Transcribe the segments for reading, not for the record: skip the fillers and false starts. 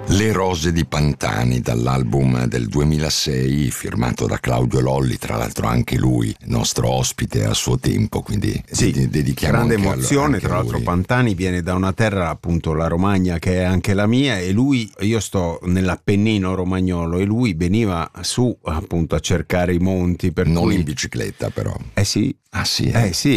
Le rose di Pantani, dall'album del 2006 firmato da Claudio Lolli, tra l'altro anche lui nostro ospite a suo tempo, quindi sì, dedichiamo grande anche emozione. anche tra l'altro lui. Pantani viene da una terra, appunto la Romagna, che è anche la mia, e lui, io sto nell'Appennino romagnolo, e lui veniva su appunto a cercare i monti, per Non cui... in bicicletta però. Sì. Ah sì,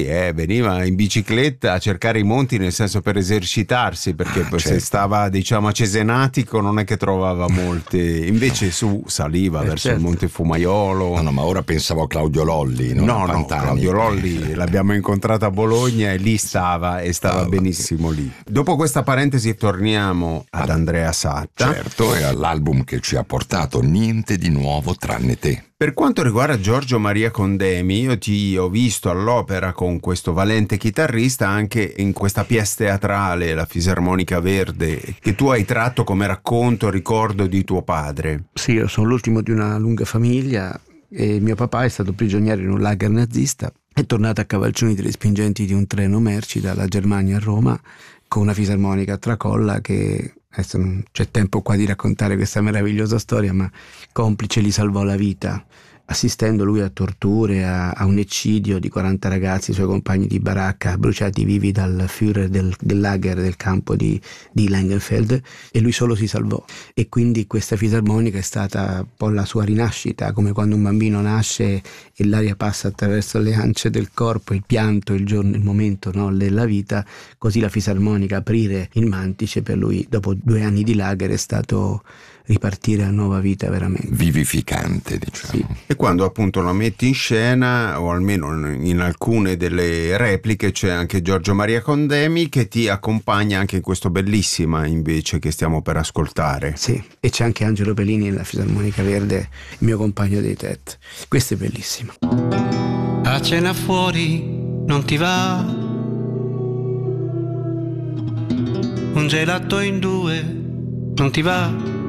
Veniva in bicicletta a cercare i monti, nel senso per esercitarsi, perché se certo. stava, diciamo, a Cesenatico non è che trovava molti, invece su saliva verso certo. il Monte Fumaiolo. No, ma ora pensavo a Claudio Lolli, non a Pantani. Claudio Lolli l'abbiamo incontrato a Bologna e lì stava benissimo lì. Dopo questa parentesi torniamo ad Andrea Satta. Certo, e all'album che ci ha portato Niente di nuovo tranne te. Per quanto riguarda Giorgio Maria Condemi, io ti ho visto all'opera con questo valente chitarrista anche in questa pièce teatrale, La Fisarmonica Verde, che tu hai tratto come racconto, ricordo di tuo padre. Sì, io sono l'ultimo di una lunga famiglia e mio papà è stato prigioniero in un lager nazista, è tornato a cavalcioni dei respingenti di un treno merci dalla Germania a Roma con una fisarmonica a tracolla che... Adesso non c'è tempo qua di raccontare questa meravigliosa storia, ma complice gli salvò la vita, assistendo lui a torture, a un eccidio di 40 ragazzi, i suoi compagni di baracca, bruciati vivi dal Führer del lager del campo di Langenfeld, e lui solo si salvò. E quindi questa fisarmonica è stata un po' la sua rinascita, come quando un bambino nasce e l'aria passa attraverso le ance del corpo, il pianto, il giorno, il momento, no, della vita. Così la fisarmonica, aprire il mantice, per lui dopo 2 anni di lager è stato ripartire a nuova vita veramente. Vivificante, diciamo. Sì. E quando appunto la metti in scena, o almeno in alcune delle repliche, c'è anche Giorgio Maria Condemi che ti accompagna anche in questo Bellissima invece che stiamo per ascoltare. Sì, e c'è anche Angelo Pelini nella Fisarmonica Verde, il mio compagno dei Tet. Questo è bellissimo. A cena fuori non ti va? Un gelato in 2 non ti va?